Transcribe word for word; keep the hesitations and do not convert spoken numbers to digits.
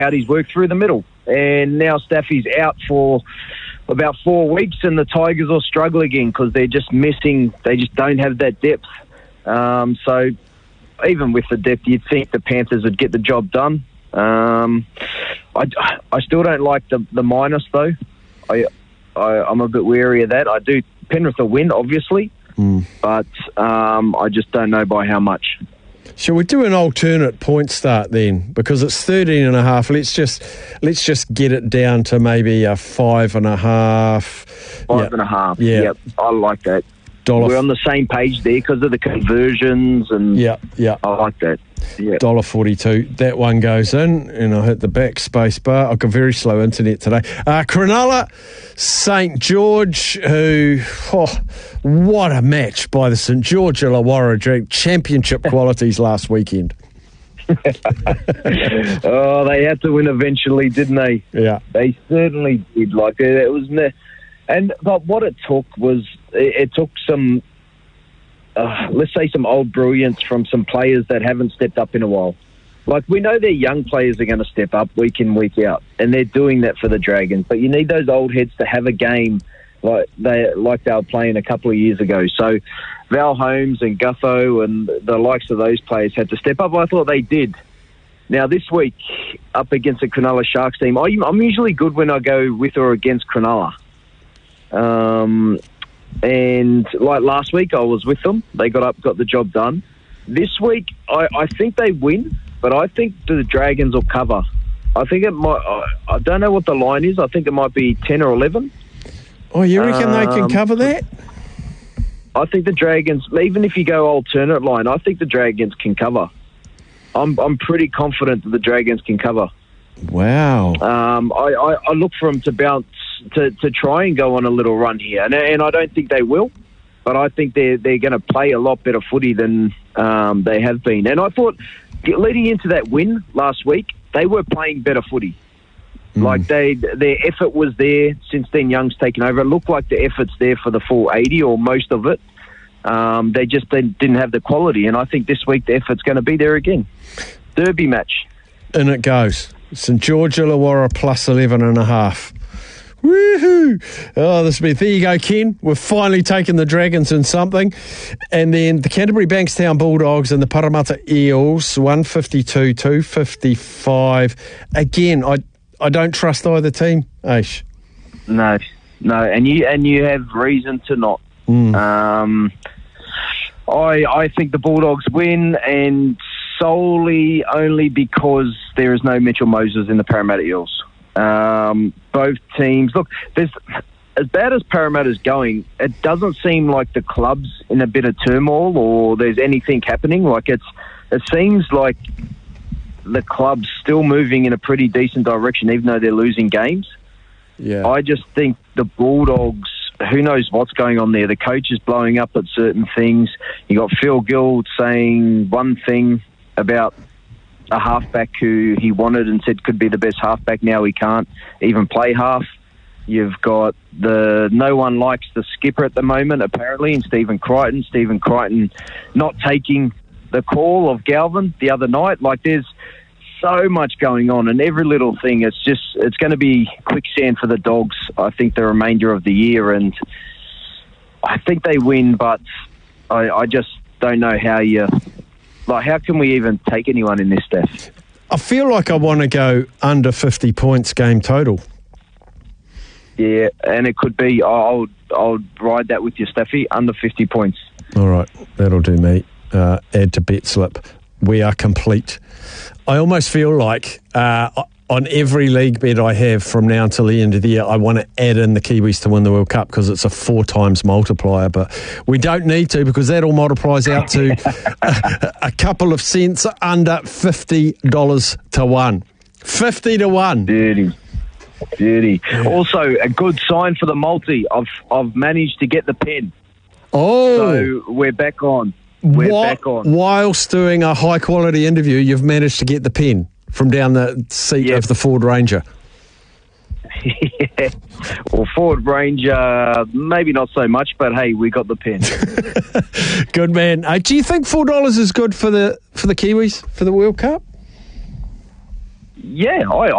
out his work through the middle. And now Staffy's out for about four weeks, and the Tigers will struggle again because they're just missing. They just don't have that depth. Um, so even with the depth, you'd think the Panthers would get the job done. Um, I, I still don't like the, the minus, though. I, I, I'm a bit wary of that. I do. Penrith will win, obviously, mm. but um, I just don't know by how much. Shall we do an alternate point start then? Because it's thirteen and a half. Let's just let's just get it down to maybe a five and a half. Five yep. and a half. Yeah, yep. I like that. Dollar We're on the same page there because of the conversions, and yeah, yeah, I like that. Yeah, dollar forty-two. That one goes in, and I hit the backspace bar. I've got very slow internet today. Uh, Cronulla, Saint George, who, oh, what a match by the Saint George Illawarra Dragons. Championship qualities last weekend. Oh, they had to win eventually, didn't they? Yeah, they certainly did. Like it was, and but what it took was it, it took some. Uh, let's say some old brilliance from some players that haven't stepped up in a while. Like, we know their young players are going to step up week in, week out, and they're doing that for the Dragons. But you need those old heads to have a game like they like they were playing a couple of years ago. So Val Holmes and Gutho and the likes of those players had to step up. I thought they did. Now, this week, up against the Cronulla Sharks team, I'm usually good when I go with or against Cronulla. Um... And like last week, I was with them. They got up, got the job done. This week, I, I think they win, but I think the Dragons will cover. I think it might. I, I don't know what the line is. I think it might be ten or eleven. Oh, you reckon um, they can cover that? I think the Dragons, even if you go alternate line, I think the Dragons can cover. I'm I'm pretty confident that the Dragons can cover. Wow. Um, I, I, I look for them to bounce. To, to try and go on a little run here. And, and I don't think they will, but I think they're, they're going to play a lot better footy than um, they have been. And I thought, leading into that win last week, they were playing better footy. Mm. Like, they their effort was there since Dean Young's taken over. It looked like the effort's there for the full eighty or most of it. Um, they just they didn't have the quality. And I think this week the effort's going to be there again. Derby match. And it goes. Saint George Illawarra plus eleven and a half. Woohoo! Oh, this be there you go, Ken. We've finally taken the Dragons in something. And then the Canterbury Bankstown Bulldogs and the Parramatta Eels, one fifty-two, two fifty-five. Again, I I don't trust either team, Aish. No, no, and you and you have reason to not. Mm. Um, I I think the Bulldogs win, and solely only because there is no Mitchell Moses in the Parramatta Eels. Um, both teams, look, there's as bad as Parramatta's going, it doesn't seem like the club's in a bit of turmoil or there's anything happening. Like it's, it seems like the club's still moving in a pretty decent direction, even though they're losing games. Yeah, I just think the Bulldogs, who knows what's going on there? The coach is blowing up at certain things. You got Phil Gill saying one thing about a halfback who he wanted and said could be the best halfback. Now he can't even play half. You've got the no one likes the skipper at the moment, apparently, and Stephen Crichton. Stephen Crichton not taking the call of Galvin the other night. Like, there's so much going on, and every little thing, it's just, it's going to be quicksand for the Dogs, I think, the remainder of the year. And I think they win, but I, I just don't know how you... Like, how can we even take anyone in this, Steph? I feel like I want to go under fifty points game total. Yeah, and it could be, I'll, I'll ride that with you, Steffi, under fifty points. All right, that'll do me. Uh, add to bet slip. We are complete. I almost feel like uh, on every league bet I have from now until the end of the year, I want to add in the Kiwis to win the World Cup because it's a four times multiplier. But we don't need to, because that all multiplies out to a, a couple of cents under fifty dollars to one. fifty to one. Beauty. Beauty. Also, a good sign for the multi. I've, I've managed to get the pen. Oh. So we're back on. We're what, back on. Whilst doing a high quality interview, you've managed to get the pen from down the seat yep. of the Ford Ranger. Yeah. Well, Ford Ranger, maybe not so much, but hey, we got the pen. Good man. Uh, do you think four dollars is good for the for the Kiwis for the World Cup? Yeah, I,